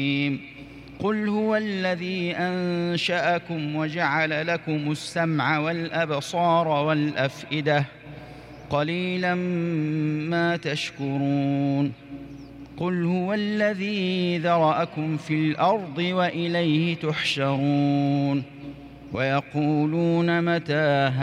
قل هو الذي أنشأكم وجعل لكم السمع والأبصار والأفئدة قليلا ما تشكرون قل هو الذي ذرأكم في الأرض وإليه تحشرون ويقولون متى